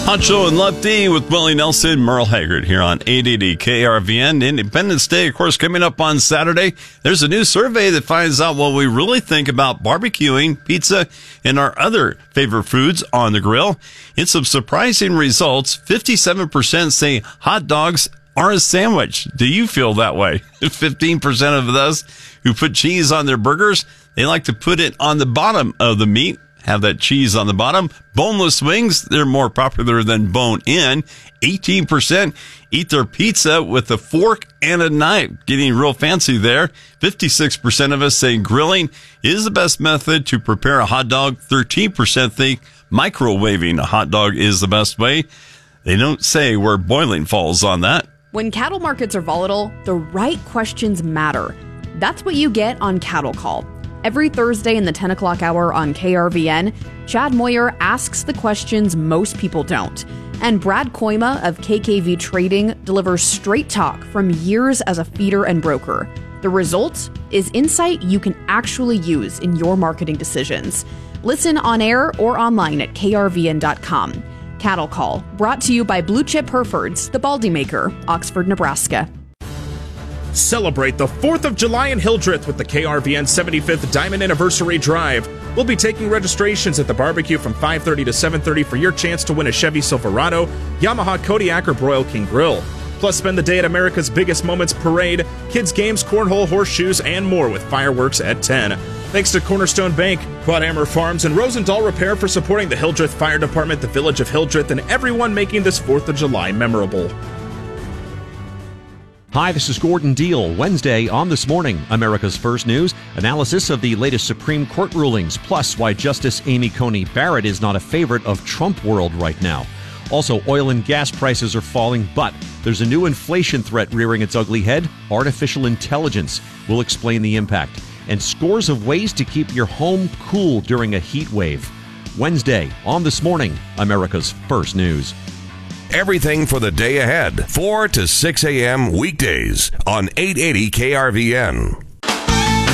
Honcho and Lefty with Willie Nelson, Merle Haggard here on 880 KRVN. Independence Day, of course, coming up on Saturday. There's a new survey that finds out what we really think about barbecuing, pizza, and our other favorite foods on the grill. In some surprising results, 57% say hot dogs are a sandwich. Do you feel that way? 15% of those who put cheese on their burgers, they like to put it on the bottom of the meat. Have that cheese on the bottom. Boneless wings, they're more popular than bone-in. 18% eat their pizza with a fork and a knife. Getting real fancy there. 56% of us say grilling is the best method to prepare a hot dog. 13% think microwaving a hot dog is the best way. They don't say where boiling falls on that. When cattle markets are volatile, the right questions matter. That's what you get on Cattle Call. Every Thursday in the 10 o'clock hour on KRVN, Chad Moyer asks the questions most people don't. And Brad Koima of KKV Trading delivers straight talk from years as a feeder and broker. The result is insight you can actually use in your marketing decisions. Listen on air or online at krvn.com. Cattle Call, brought to you by Blue Chip Herefords, the Baldy Maker, Oxford, Nebraska. Celebrate the 4th of July in Hildreth with the KRVN 75th Diamond Anniversary Drive. We'll be taking registrations at the barbecue from 5:30 to 7:30 for your chance to win a Chevy Silverado, Yamaha Kodiak, or Broil King Grill. Plus, spend the day at America's Biggest Moments Parade, kids' games, cornhole, horseshoes, and more with fireworks at 10. Thanks to Cornerstone Bank, Quadhammer Farms, and Rosendahl Repair for supporting the Hildreth Fire Department, the Village of Hildreth, and everyone making this 4th of July memorable. Hi, this is Gordon Deal. Wednesday on This Morning, America's First News, analysis of the latest Supreme Court rulings, plus why Justice Amy Coney Barrett is not a favorite of Trump world right now. Also, oil and gas prices are falling, but there's a new inflation threat rearing its ugly head, artificial intelligence. We'll explain the impact. And scores of ways to keep your home cool during a heat wave. Wednesday on This Morning, America's First News. Everything for the day ahead, 4 to 6 a.m. weekdays on 880 KRVN.